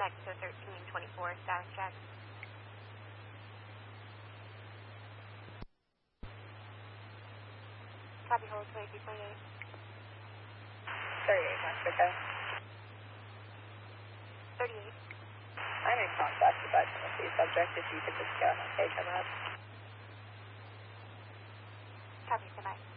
back to 1324 status check. Copy, hold 2328. 38, Mexico. 38. I'm in contact with that Tennessee subject. If you could just go ahead and take him up.